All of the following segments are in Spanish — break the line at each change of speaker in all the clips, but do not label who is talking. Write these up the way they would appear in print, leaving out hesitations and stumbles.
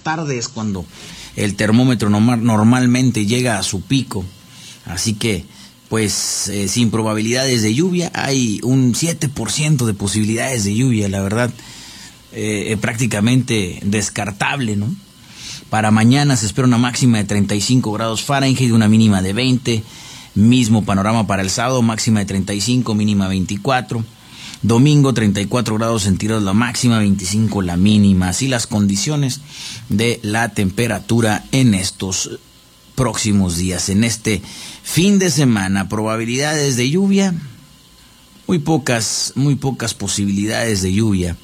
tarde es cuando el termómetro normalmente llega a su pico. Así que, pues, sin probabilidades de lluvia, hay un 7% de posibilidades de lluvia, la verdad, prácticamente descartable, ¿no? Para mañana se espera una máxima de 35 grados Fahrenheit, una mínima de 20. Mismo panorama para el sábado, máxima de 35, mínima 24. Domingo 34 grados centígrados la máxima, 25 la mínima. Así las condiciones de la temperatura en estos próximos días, en este fin de semana. Probabilidades de lluvia, muy pocas posibilidades de lluvia.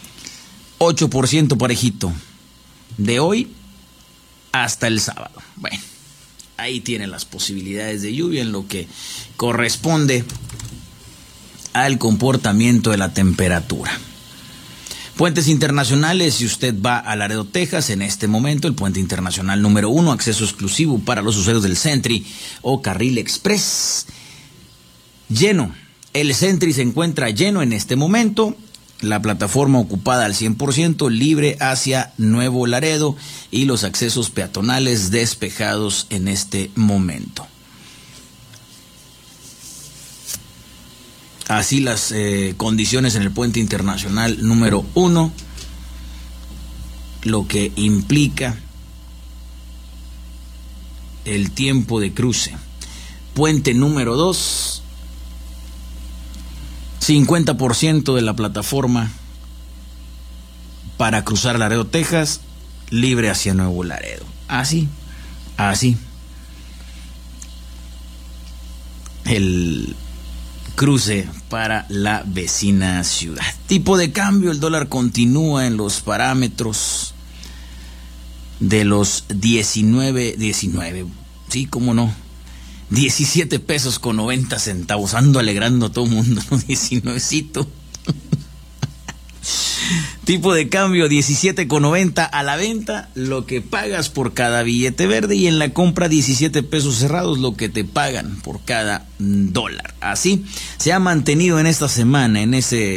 8% parejito, de hoy hasta el sábado. Bueno, ahí tienen las posibilidades de lluvia en lo que corresponde al comportamiento de la temperatura. Puentes internacionales, si usted va a Laredo, Texas, en este momento el puente internacional número 1, acceso exclusivo para los usuarios del Sentry o Carril Express, lleno. El Sentry se encuentra lleno en este momento, la plataforma ocupada al 100%, libre hacia Nuevo Laredo y los accesos peatonales despejados en este momento. Así las condiciones en el puente internacional número 1, lo que implica el tiempo de cruce. Puente número 2, 50% de la plataforma para cruzar Laredo, Texas, libre hacia Nuevo Laredo. Así. El cruce para la vecina ciudad. Tipo de cambio, el dólar continúa en los parámetros de los 19, sí, cómo no, 17 pesos con 90 centavos, ando alegrando a todo el mundo, 19cito. Tipo de cambio 17,90 a la venta, lo que pagas por cada billete verde, y en la compra 17 pesos cerrados, lo que te pagan por cada dólar. Así se ha mantenido en esta semana, en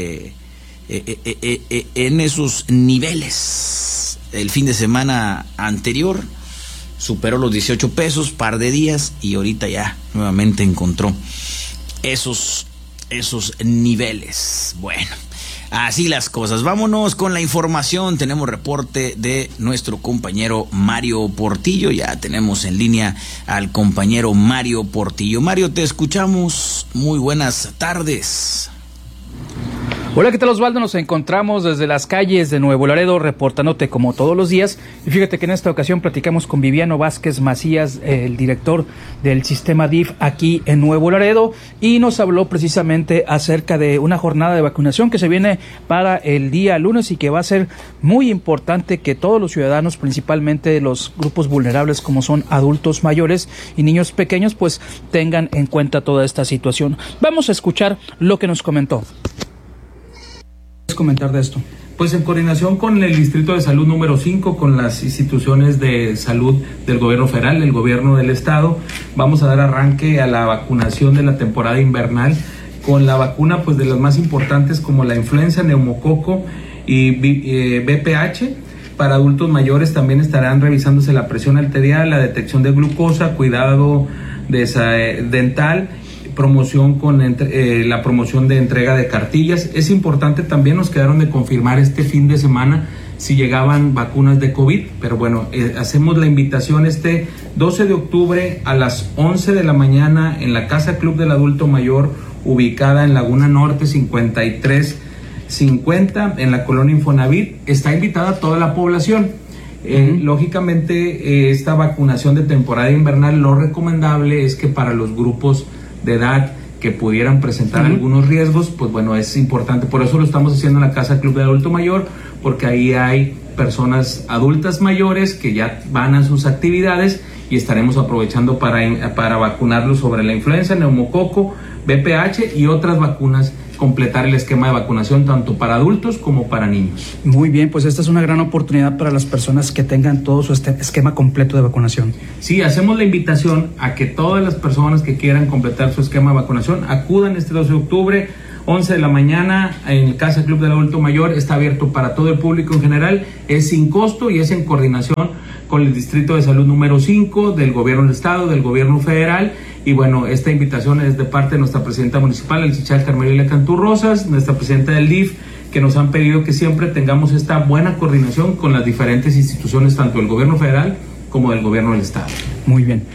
esos niveles. El fin de semana anterior superó los 18 pesos, par de días, y ahorita ya nuevamente encontró esos niveles. Bueno, así las cosas. Vámonos con la información. Tenemos reporte de nuestro compañero Mario Portillo. Ya tenemos en línea al compañero Mario Portillo. Mario, te escuchamos. Muy buenas tardes.
Hola, ¿qué tal, Osvaldo? Nos encontramos desde las calles de Nuevo Laredo, reportándote como todos los días. Y fíjate que en esta ocasión platicamos con Viviano Vázquez Macías, el director del sistema DIF aquí en Nuevo Laredo, y nos habló precisamente acerca de una jornada de vacunación que se viene para el día lunes y que va a ser muy importante que todos los ciudadanos, principalmente los grupos vulnerables como son adultos mayores y niños pequeños, pues tengan en cuenta toda esta situación. Vamos a escuchar lo que nos comentó. Comentar de esto.
Pues en coordinación con el Distrito de Salud número 5, con las instituciones de salud del gobierno federal, del gobierno del estado, vamos a dar arranque a la vacunación de la temporada invernal con la vacuna pues de las más importantes como la influenza, neumococo y VPH. Para adultos mayores también estarán revisándose la presión arterial, la detección de glucosa, cuidado dental, promoción con la promoción de entrega de cartillas. Es importante también, nos quedaron de confirmar este fin de semana si llegaban vacunas de COVID, pero bueno, hacemos la invitación este 12 de octubre a las 11 de la mañana en la Casa Club del Adulto Mayor, ubicada en Laguna Norte 5350, en la colonia Infonavit. Está invitada toda la población. Lógicamente, esta vacunación de temporada invernal, lo recomendable es que para los grupos de edad que pudieran presentar algunos riesgos, pues bueno, es importante. Por eso lo estamos haciendo en la Casa Club de Adulto Mayor, porque ahí hay personas adultas mayores que ya van a sus actividades y estaremos aprovechando para vacunarlos sobre la influenza, neumococo, VPH y otras vacunas, completar el esquema de vacunación tanto para adultos como para niños.
Muy bien, pues esta es una gran oportunidad para las personas que tengan todo su esquema completo de vacunación.
Sí, hacemos la invitación a que todas las personas que quieran completar su esquema de vacunación acudan este 12 de octubre, 11 de la mañana en Casa Club del Adulto Mayor. Está abierto para todo el público en general, es sin costo y es en coordinación con el Distrito de Salud número 5 del Gobierno del Estado, del Gobierno Federal. Y bueno, esta invitación es de parte de nuestra presidenta municipal, el licenciada Carmelita Cantú Rosas, nuestra presidenta del DIF, que nos han pedido que siempre tengamos esta buena coordinación con las diferentes instituciones, tanto del Gobierno Federal como del Gobierno del Estado.
Muy bien.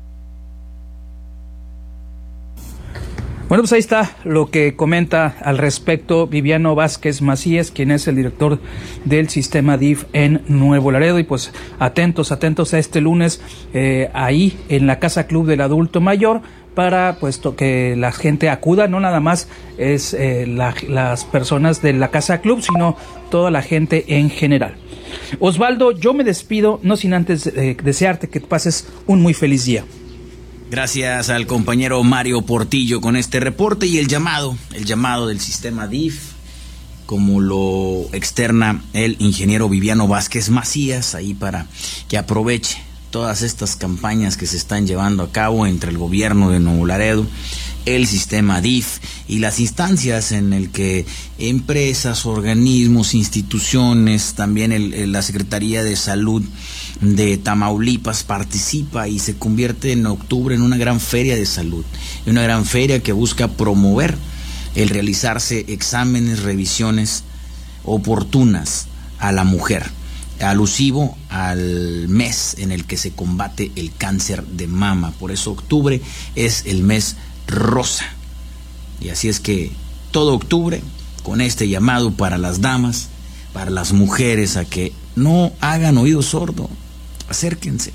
Bueno, pues ahí está lo que comenta al respecto Viviano Vázquez Macías, quien es el director del sistema DIF en Nuevo Laredo. Y pues atentos a este lunes ahí en la Casa Club del Adulto Mayor, para puesto que la gente acuda, no nada más es las personas de la Casa Club, sino toda la gente en general. Osvaldo, yo me despido, no sin antes desearte que pases un muy feliz día.
Gracias al compañero Mario Portillo con este reporte y el llamado del sistema DIF, como lo externa el ingeniero Viviano Vázquez Macías, ahí para que aproveche todas estas campañas que se están llevando a cabo entre el gobierno de Nuevo Laredo, el sistema DIF y las instancias en el que empresas, organismos, instituciones, también la Secretaría de Salud de Tamaulipas participa y se convierte en octubre en una gran feria de salud, una gran feria que busca promover el realizarse exámenes, revisiones oportunas a la mujer, alusivo al mes en el que se combate el cáncer de mama. Por eso octubre es el mes rosa. Y así es que todo octubre, con este llamado para las damas, para las mujeres, a que no hagan oído sordo, acérquense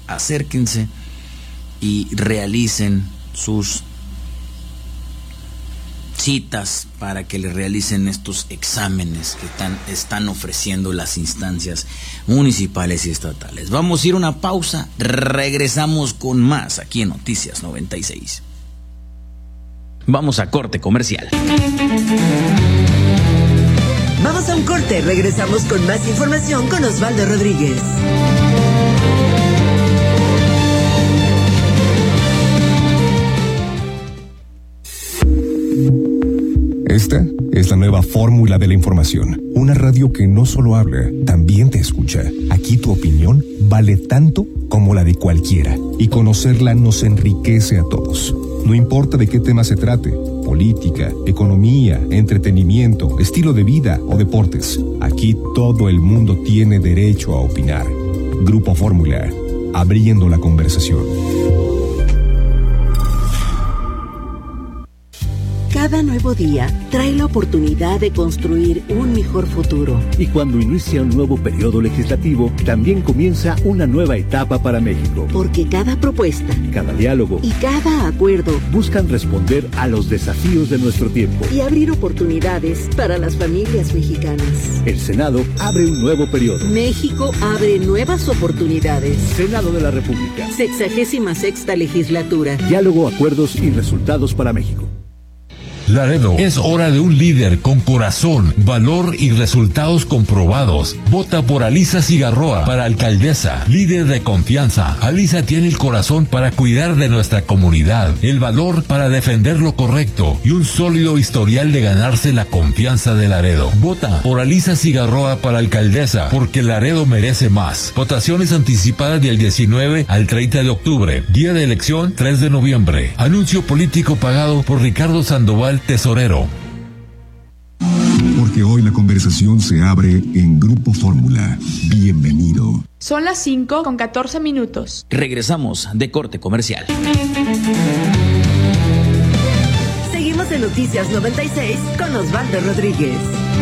y realicen sus citas para que le realicen estos exámenes que están ofreciendo las instancias municipales y estatales. Vamos a ir a una pausa, regresamos con más aquí en Noticias 96. Vamos a corte comercial.
Vamos a un corte, regresamos con más información con Osvaldo Rodríguez.
Esta es la nueva fórmula de la información. Una radio que no solo habla, también te escucha. Aquí tu opinión vale tanto como la de cualquiera. Y conocerla nos enriquece a todos. No importa de qué tema se trate: política, economía, entretenimiento, estilo de vida o deportes. Aquí todo el mundo tiene derecho a opinar. Grupo Fórmula, abriendo la conversación.
Cada nuevo día trae la oportunidad de construir un mejor futuro.
Y cuando inicia un nuevo periodo legislativo, también comienza una nueva etapa para México.
Porque cada propuesta,
cada diálogo
y cada acuerdo
buscan responder a los desafíos de nuestro tiempo
y abrir oportunidades para las familias mexicanas.
El Senado abre un nuevo periodo.
México abre nuevas oportunidades.
Senado de la República.
66ª legislatura.
Diálogo, acuerdos y resultados para México.
Laredo, es hora de un líder con corazón, valor y resultados comprobados. Vota por Alisa Cigarroa para alcaldesa, líder de confianza. Alisa tiene el corazón para cuidar de nuestra comunidad, el valor para defender lo correcto y un sólido historial de ganarse la confianza de Laredo. Vota por Alisa Cigarroa para alcaldesa, porque Laredo merece más. Votaciones anticipadas del 19 al 30 de octubre. Día de elección 3 de noviembre. Anuncio político pagado por Ricardo Sandoval, tesorero.
Porque hoy la conversación se abre en Grupo Fórmula. Bienvenido.
Son las 5:14.
Regresamos de corte comercial.
Seguimos en Noticias 96 con Osvaldo Rodríguez.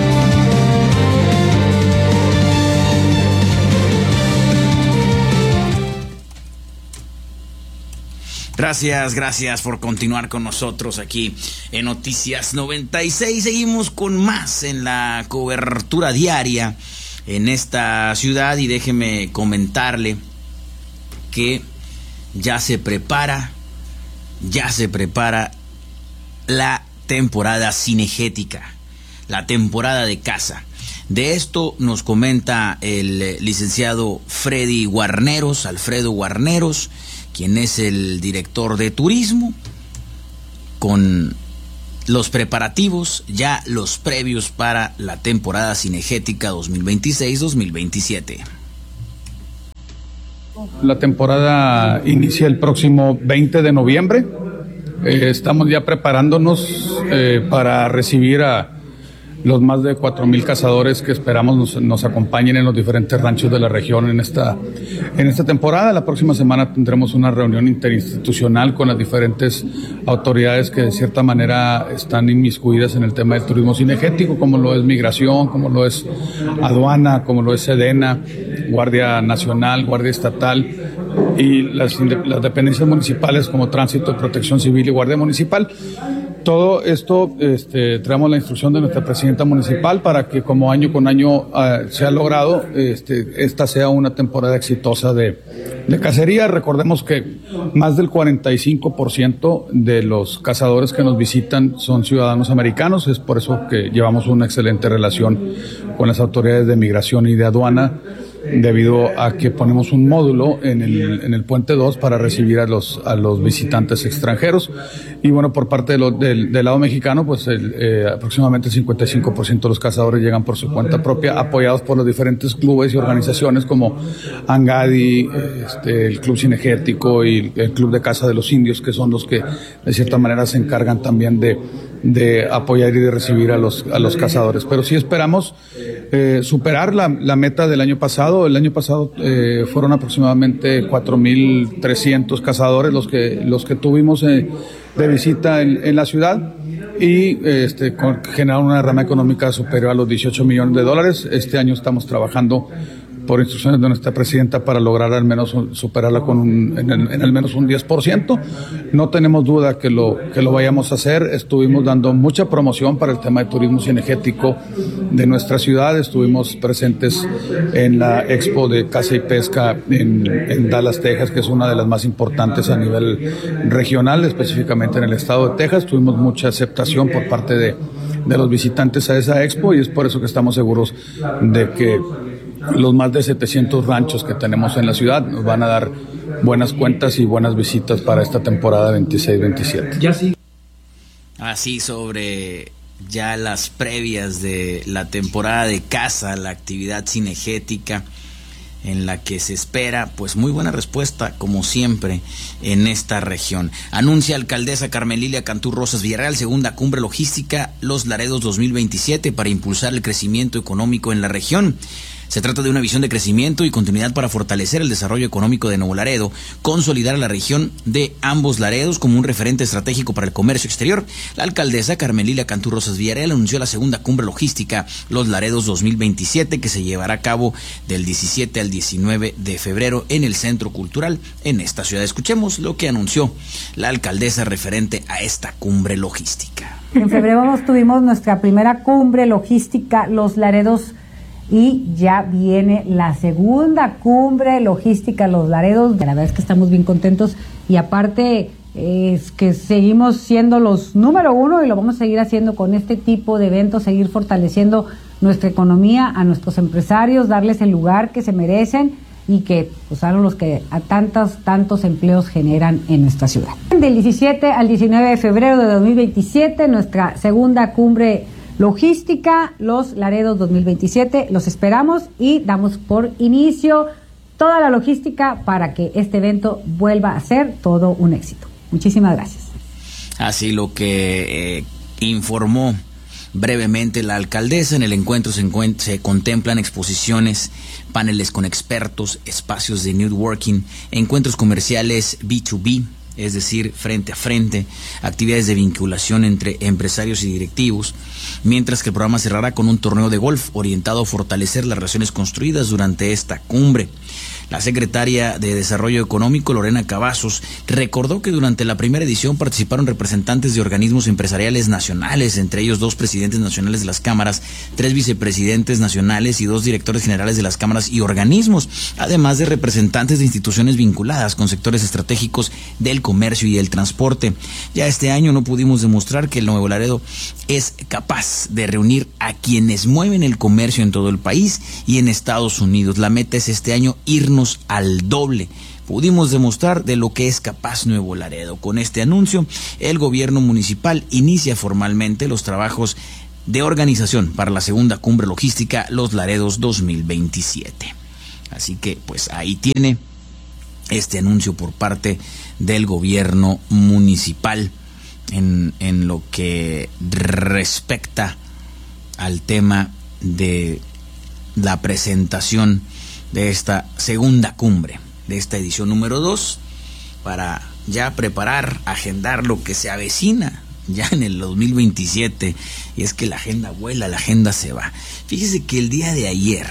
Gracias por continuar con nosotros aquí en Noticias 96. Seguimos con más en la cobertura diaria en esta ciudad y déjeme comentarle que ya se prepara la temporada cinegética, la temporada de caza. De esto nos comenta el licenciado Alfredo Guarneros, quien es el director de turismo, con los preparativos, ya los previos para la temporada cinegética 2026-2027.
La temporada inicia el próximo 20 de noviembre. Estamos ya preparándonos para recibir a los más de 4,000 cazadores que esperamos nos acompañen en los diferentes ranchos de la región en esta temporada. La próxima semana tendremos una reunión interinstitucional con las diferentes autoridades que de cierta manera están inmiscuidas en el tema del turismo cinegético, como lo es Migración, como lo es Aduana, como lo es Sedena, Guardia Nacional, Guardia Estatal y las dependencias municipales como Tránsito, Protección Civil y Guardia Municipal. Todo esto traemos la instrucción de nuestra presidenta municipal para que como año con año se ha logrado, esta sea una temporada exitosa de cacería. Recordemos que más del 45% de los cazadores que nos visitan son ciudadanos americanos, es por eso que llevamos una excelente relación con las autoridades de Migración y de Aduana, debido a que ponemos un módulo en el Puente 2 para recibir a los visitantes extranjeros. Y bueno, por parte del lado mexicano, pues aproximadamente el 55% de los cazadores llegan por su cuenta propia, apoyados por los diferentes clubes y organizaciones como Angadi, el Club Cinegético y el Club de Caza de los Indios, que son los que de cierta manera se encargan también de apoyar y de recibir a los cazadores. Pero sí esperamos superar la meta del año pasado. El año pasado fueron aproximadamente 4,300 cazadores los que tuvimos de visita en la ciudad y generaron una rama económica superior a los $18 millones. Este año estamos trabajando por instrucciones de nuestra presidenta para lograr al menos superarla en al menos un 10%. No tenemos duda que lo vayamos a hacer. Estuvimos dando mucha promoción para el tema de turismo cinegético de nuestra ciudad. Estuvimos presentes en la Expo de Caza y Pesca en Dallas, Texas, que es una de las más importantes a nivel regional, específicamente en el estado de Texas. Tuvimos mucha aceptación por parte de los visitantes a esa Expo y es por eso que estamos seguros de que los más de 700 ranchos que tenemos en la ciudad nos van a dar buenas cuentas y buenas visitas para esta temporada 26-27.
Ya sí.
Así sobre ya las previas de la temporada de caza, la actividad cinegética en la que se espera pues muy buena respuesta como siempre en esta región. Anuncia alcaldesa Carmen Lilia Cantú Rosas Villarreal segunda cumbre logística Los Laredos 2027 para impulsar el crecimiento económico en la región. Se trata de una visión de crecimiento y continuidad para fortalecer el desarrollo económico de Nuevo Laredo, consolidar a la región de ambos Laredos como un referente estratégico para el comercio exterior. La alcaldesa Carmen Lilia Cantú Rosas Villarreal anunció la segunda cumbre logística Los Laredos 2027 que se llevará a cabo del 17 al 19 de febrero en el Centro Cultural en esta ciudad. Escuchemos lo que anunció la alcaldesa referente a esta cumbre logística.
En febrero tuvimos nuestra primera cumbre logística Los Laredos y ya viene la segunda cumbre logística Los Laredos. La verdad es que estamos bien contentos y aparte es que seguimos siendo los número uno y lo vamos a seguir haciendo con este tipo de eventos, seguir fortaleciendo nuestra economía, a nuestros empresarios, darles el lugar que se merecen y que pues son los que a tantos empleos generan en nuestra ciudad. Del 17 al 19 de febrero de 2027, nuestra segunda cumbre logística Los Laredos 2027, los esperamos y damos por inicio toda la logística para que este evento vuelva a ser todo un éxito. Muchísimas gracias.
Así lo que informó brevemente la alcaldesa. En el encuentro se contemplan exposiciones, paneles con expertos, espacios de networking, encuentros comerciales B2B, es decir, frente a frente, actividades de vinculación entre empresarios y directivos, mientras que el programa cerrará con un torneo de golf orientado a fortalecer las relaciones construidas durante esta cumbre. La secretaria de Desarrollo Económico, Lorena Cavazos, recordó que durante la primera edición participaron representantes de organismos empresariales nacionales, entre ellos 2 presidentes nacionales de las cámaras, 3 vicepresidentes nacionales y 2 directores generales de las cámaras y organismos, además de representantes de instituciones vinculadas con sectores estratégicos del comercio y el transporte. Ya este año no pudimos demostrar que el Nuevo Laredo es capaz de reunir a quienes mueven el comercio en todo el país y en Estados Unidos. La meta es este año irnos al doble pudimos demostrar de lo que es capaz Nuevo Laredo. Con este anuncio, el gobierno municipal inicia formalmente los trabajos de organización para la segunda cumbre logística Los Laredos 2027. Así que pues ahí tiene este anuncio por parte del gobierno municipal en lo que respecta al tema de la presentación de esta segunda cumbre, de esta edición número 2, para ya preparar, agendar lo que se avecina ya en el 2027, y es que la agenda vuela, la agenda se va. Fíjese que el día de ayer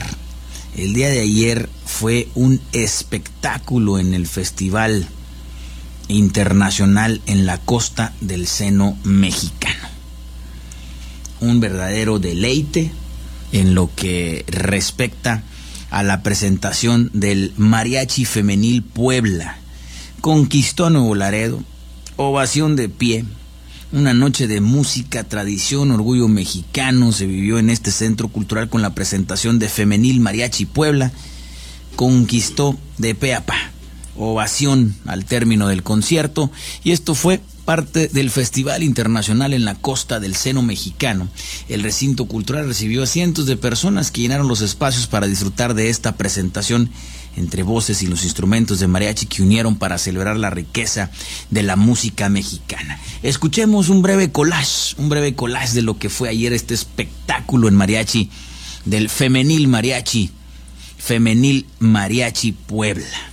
fue un espectáculo en el Festival Internacional en la Costa del Seno Mexicano. Un verdadero deleite en lo que respecta a la presentación del Mariachi Femenil Puebla. Conquistó Nuevo Laredo, ovación de pie, una noche de música, tradición, orgullo mexicano se vivió en este centro cultural con la presentación de Femenil Mariachi Puebla. Conquistó de pe a pa, ovación al término del concierto, y esto fue parte del Festival Internacional en la Costa del Seno Mexicano. El recinto cultural recibió a cientos de personas que llenaron los espacios para disfrutar de esta presentación entre voces y los instrumentos de mariachi que unieron para celebrar la riqueza de la música mexicana. Escuchemos un breve collage de lo que fue ayer este espectáculo en mariachi del Femenil Mariachi Puebla.